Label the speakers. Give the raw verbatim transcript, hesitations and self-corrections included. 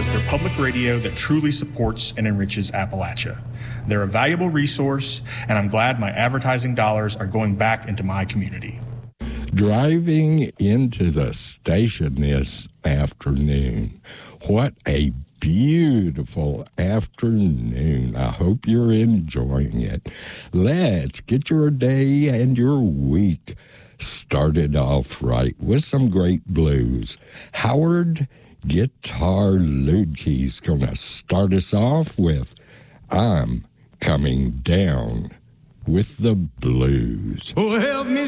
Speaker 1: because they're public radio that truly supports and enriches Appalachia. They're a valuable resource, and I'm glad my advertising dollars are going back into my community.
Speaker 2: Driving into the station this afternoon. What a beautiful afternoon. I hope you're enjoying it. Let's get your day and your week started off right with some great blues. Howard Guitar Ludke's gonna start us off with I'm Coming Down with the Blues.
Speaker 3: Oh, help me